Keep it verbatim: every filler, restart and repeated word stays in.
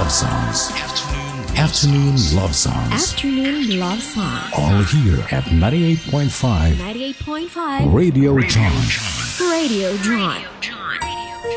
love songs. Afternoon love songs. Afternoon love songs. All here at ninety-eight point five. ninety-eight point five. Radio John. Radio John.